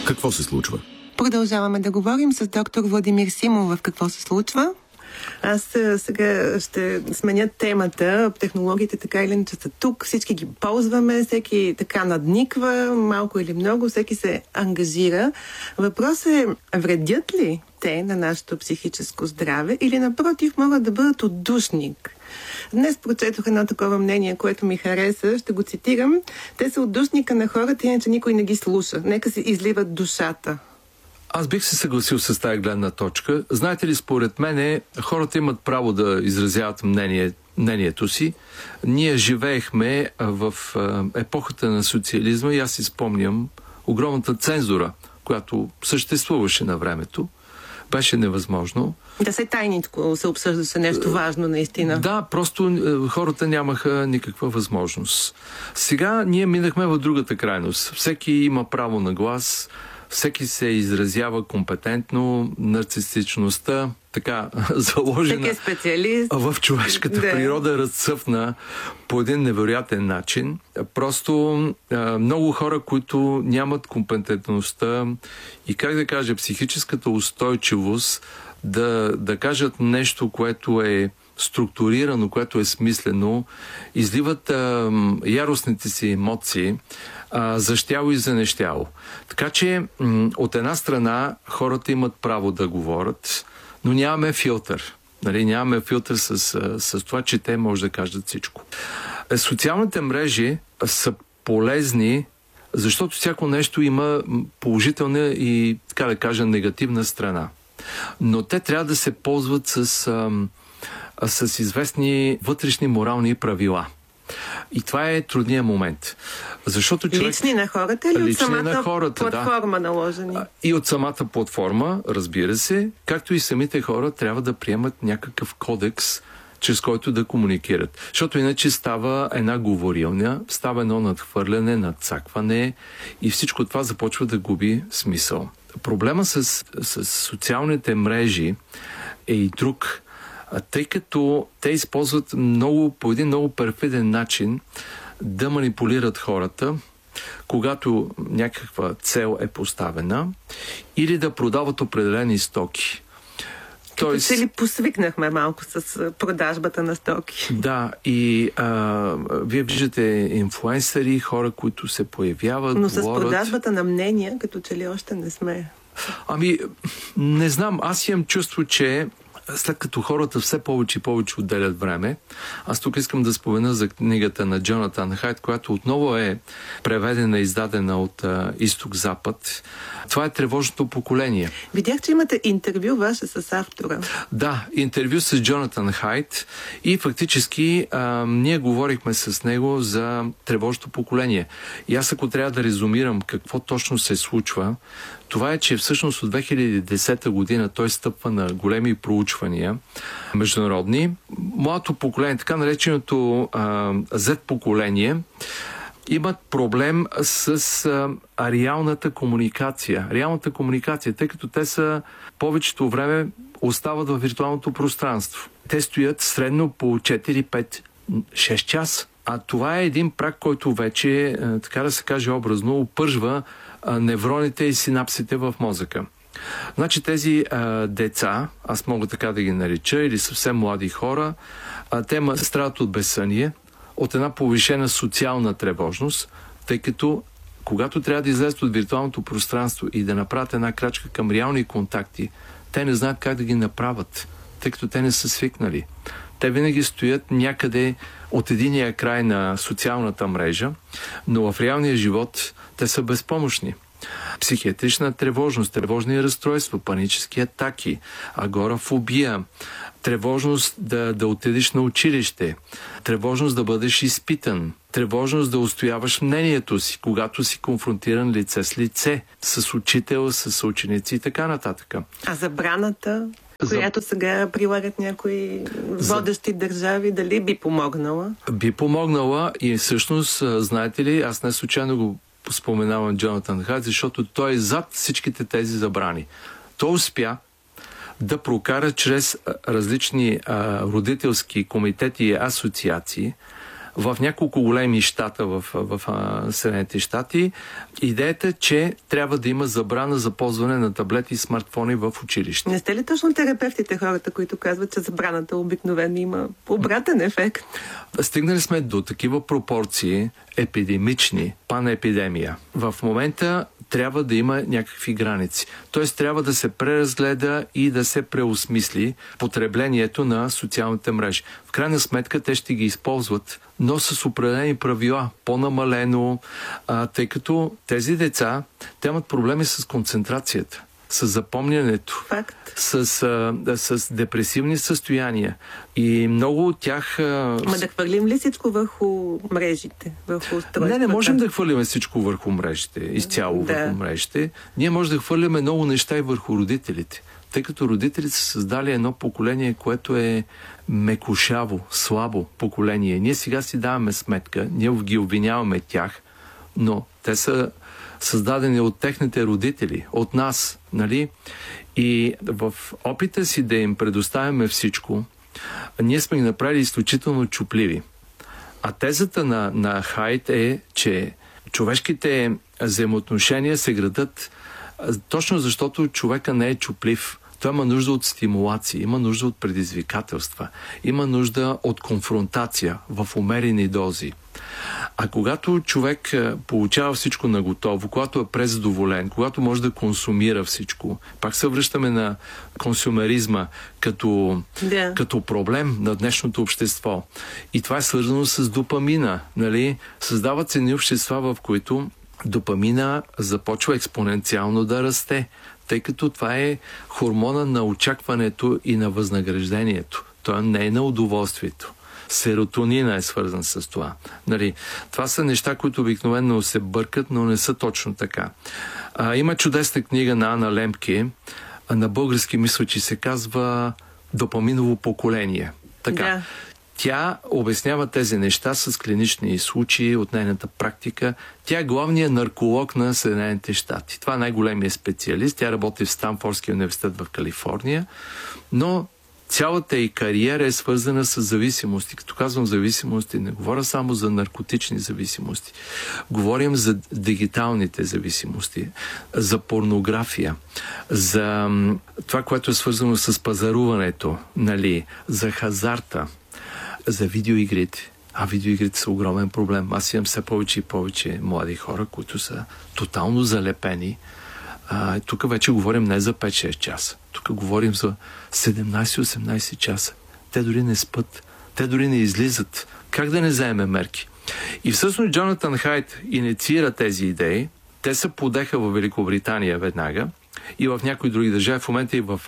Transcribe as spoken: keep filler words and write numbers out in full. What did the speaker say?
Какво се случва? Продължаваме да говорим с доктор Владимир Симов в какво се случва. Аз сега ще сменя темата. Технологиите така или иначе са тук, всички ги ползваме, всеки така надниква, малко или много, всеки се ангажира. Въпрос е, вредят ли те на нашето психическо здраве или напротив могат да бъдат отдушник? Днес прочетох едно такова мнение, което ми хареса, ще го цитирам. Те са отдушника на хората, иначе никой не ги слуша. Нека си изливат душата. Аз бих се съгласил с тази гледна точка. Знаете ли, според мен хората имат право да изразяват мнение, мнението си. Ние живеехме в епохата на социализма и аз си спомням огромната цензура, която съществуваше на времето. Беше невъзможно. Да се тайничко се обсъждаше нещо важно наистина. Да, просто хората нямаха никаква възможност. Сега ние минахме в другата крайност. Всеки има право на глас, всеки се изразява компетентно, нарцистичността, така заложена е специалист. В човешката да. природа разцъфна по един невероятен начин. Просто а, много хора, които нямат компетентността и, как да кажа, психическата устойчивост да, да кажат нещо, което е структурирано, което е смислено, изливат а, яростните си емоции а, за щяло и за нещяло. Така че м- от една страна хората имат право да говорят, но нямаме филтър. Нали? Нямаме филтър с, с това, че те може да кажат всичко. Социалните мрежи са полезни, защото всяко нещо има положителна и, така да кажа, негативна страна. Но те трябва да се ползват с, а, с известни вътрешни морални правила. И това е трудният момент. Защото човек... Лични на хората или Лични от самата на хората, платформа да. наложени? И от самата платформа, разбира се, както и самите хора трябва да приемат някакъв кодекс, чрез който да комуникират. Защото иначе става една говорилня, става едно надхвърляне, надцакване и всичко това започва да губи смисъл. Проблема с, с социалните мрежи е и друг, тъй като те използват много, по един много перфиден начин да манипулират хората, когато някаква цел е поставена, или да продават определени стоки. Като Тоест, че ли посвикнахме малко с продажбата на стоки? Да, и а, вие виждате инфлуенсъри, хора, които се появяват, но говорят. с продажбата на мнения, като че ли още не сме. Ами, не знам, аз имам чувство, че след като хората все повече и повече отделят време, аз тук искам да спомена за книгата на Джонатан Хайт, която отново е преведена и издадена от а, Изток-Запад. Това е тревожното поколение. Видях, че имате интервю ваше с автора. Да, интервю с Джонатан Хайт и фактически а, ние говорихме с него за тревожното поколение. И аз ако трябва да резумирам какво точно се случва, това е, че всъщност от две хиляди и десета година той стъпва на големи проучвания международни. Младото поколение, така нареченото а, Z поколение, имат проблем с а, реалната комуникация. Реалната комуникация, тъй като те са повечето време остават в виртуалното пространство. Те стоят средно по четири, пет, шест часа. А това е един праг, който вече, така да се каже образно, опържва невроните и синапсите в мозъка. Значи тези а, деца, аз мога така да ги нарича, или съвсем млади хора, а, те страдат от безсъние, от една повишена социална тревожност, тъй като когато трябва да излезат от виртуалното пространство и да направят една крачка към реални контакти, те не знаят как да ги направят, тъй като те не са свикнали. Те винаги стоят някъде от единия край на социалната мрежа, но в реалния живот те са безпомощни. Психиатрична тревожност, тревожни разстройства, панически атаки, агорафобия, тревожност да, да отидеш на училище, тревожност да бъдеш изпитан, тревожност да устояваш мнението си, когато си конфронтиран лице с лице, с учител, с ученици и така нататък. А забраната, която сега прилагат някои водещи За... държави, дали би помогнала? Би помогнала и всъщност, знаете ли, аз не случайно го споменавам Джонатан Хайт, защото той е зад всичките тези забрани. Той успя да прокара чрез различни а, родителски комитети и асоциации в няколко големи щата в, в, в Съединените щати. Идеята е, че трябва да има забрана за ползване на таблети и смартфони в училище. Не сте ли точно терапевтите хората, които казват, че забраната обикновено има обратен ефект? Стигнали сме до такива пропорции епидемични, панепидемия. В момента трябва да има някакви граници. Тоест трябва да се преразгледа и да се преосмисли потреблението на социалните мрежи. В крайна сметка те ще ги използват, но с определени правила, по-намалено, а, тъй като тези деца, те имат проблеми с концентрацията, с запомнянето, Факт. С, а, с депресивни състояния. И много от тях... А, Ма да хвърлим ли всичко върху мрежите? Върху устройствата? Не, не можем да хвърляме всичко върху мрежите, изцяло да. върху мрежите. Ние можем да хвърляме много неща и върху родителите. Тъй като родителите са създали едно поколение, което е мекушаво, слабо поколение. Ние сега си даваме сметка, ние ги обвиняваме тях, но те са създадени от техните родители, от нас, нали? И в опита си да им предоставяме всичко, ние сме ги направили изключително чупливи. А тезата на, на Хайт е, че човешките взаимоотношения се градат точно защото човека не е чуплив. Той има нужда от стимулации, има нужда от предизвикателства, има нужда от конфронтация в умерени дози. А когато човек получава всичко наготово, когато е презадоволен, когато може да консумира всичко, пак се връщаме на консумеризма като, да. като проблем на днешното общество. И това е свързано с допамина. Нали? Създават се едни общества, в които допамина започва експоненциално да расте, тъй като това е хормона на очакването и на възнаграждението. Той не е на удоволствието. Серотонина е свързан с това. Нали, това са неща, които обикновено се бъркат, но не са точно така. А, има чудесна книга на Ана Лемке, а на български мисля, че се казва Допаминово поколение. Така. Да. Тя обяснява тези неща с клинични случаи от нейната практика. Тя е главният нарколог на Съединените щати. Това е най-големият специалист. Тя работи в Станфордския университет в Калифорния, но цялата й кариера е свързана с зависимости. Като казвам зависимости, не говоря само за наркотични зависимости. Говорим за дигиталните зависимости, за порнография, за това, което е свързано с пазаруването, нали, за хазарта, за видеоигрите. А видеоигрите са огромен проблем. Аз имам все повече и повече млади хора, които са тотално залепени. А, тук вече говорим не за пет-шест часа. Тук говорим за седемнайсет-осемнайсет часа. Те дори не спят. Те дори не излизат. Как да не вземе мерки? И всъщност Джонатан Хайт инициира тези идеи. Те се подеха в Великобритания веднага и в някои други държави. В момента и в